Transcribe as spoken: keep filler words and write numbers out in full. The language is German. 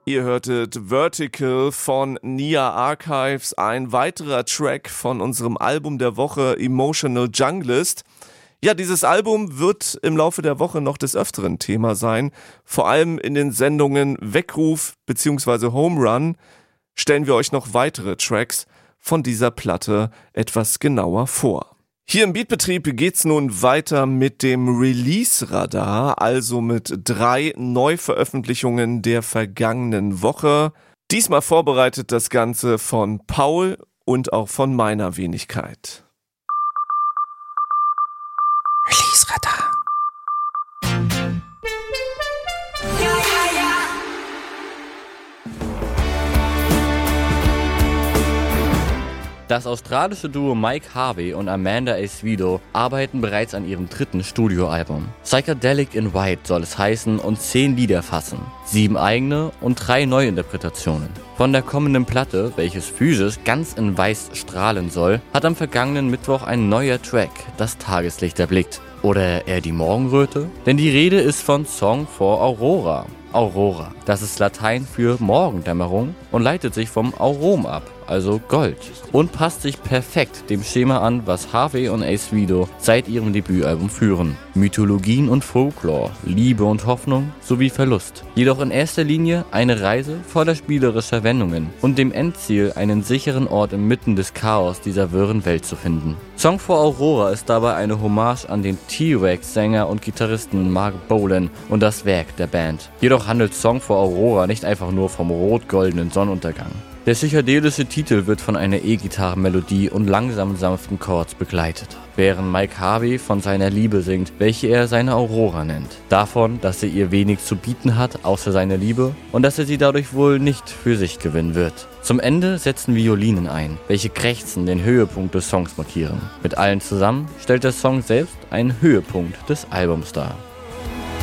Ihr hörtet Vertical von Nia Archives, ein weiterer Track von unserem Album der Woche Emotional Junglist. Ja, dieses Album wird im Laufe der Woche noch des Öfteren Thema sein. Vor allem in den Sendungen Weckruf bzw. Home Run stellen wir euch noch weitere Tracks von dieser Platte etwas genauer vor. Hier im Beatbetrieb geht's nun weiter mit dem Release-Radar, also mit drei Neuveröffentlichungen der vergangenen Woche. Diesmal vorbereitet das Ganze von Paul und auch von meiner Wenigkeit. Release-Radar. Das australische Duo Mike Harvey und Amanda Acevedo arbeiten bereits an ihrem dritten Studioalbum. Psychedelic in White soll es heißen und zehn Lieder fassen. Sieben eigene und drei Neuinterpretationen. Von der kommenden Platte, welches physisch ganz in Weiß strahlen soll, hat am vergangenen Mittwoch ein neuer Track das Tageslicht erblickt. Oder eher die Morgenröte? Denn die Rede ist von Song for Aurora. Aurora, das ist Latein für Morgendämmerung und leitet sich vom Aurum ab, also Gold, und passt sich perfekt dem Schema an, was Harvey und Acevedo seit ihrem Debütalbum führen. Mythologien und Folklore, Liebe und Hoffnung sowie Verlust. Jedoch in erster Linie eine Reise voller spielerischer Wendungen und dem Endziel, einen sicheren Ort inmitten des Chaos dieser wirren Welt zu finden. Song for Aurora ist dabei eine Hommage an den T-Rex-Sänger und Gitarristen Mark Bolan und das Werk der Band. Jedoch handelt Song for Aurora nicht einfach nur vom rot-goldenen Sonnenuntergang. Der psychedelische Titel wird von einer E-Gitarrenmelodie und langsamen sanften Chords begleitet, während Mike Harvey von seiner Liebe singt, welche er seine Aurora nennt. Davon, dass er ihr wenig zu bieten hat, außer seiner Liebe, und dass er sie dadurch wohl nicht für sich gewinnen wird. Zum Ende setzen Violinen ein, welche krächzen den Höhepunkt des Songs markieren. Mit allen zusammen stellt der Song selbst einen Höhepunkt des Albums dar.